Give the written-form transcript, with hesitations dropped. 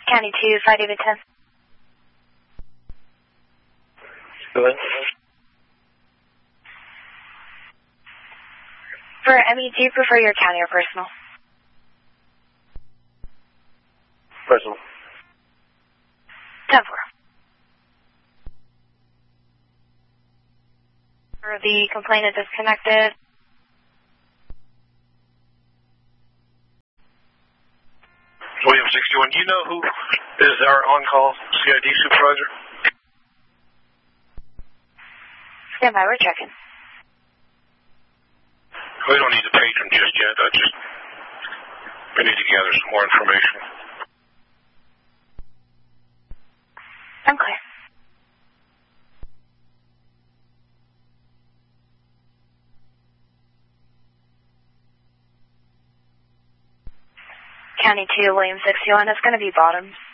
County 2, 5 David 10. Go ahead. For Emmy, do you prefer your county or personal? Personal. 10-4. The complainant disconnected. William 61, do you know who is our on-call CID supervisor? Stand by, we're checking. We don't need the patron just yet. We need to gather some more information. I'm clear. County 2, William 61, it's going to be Bottoms.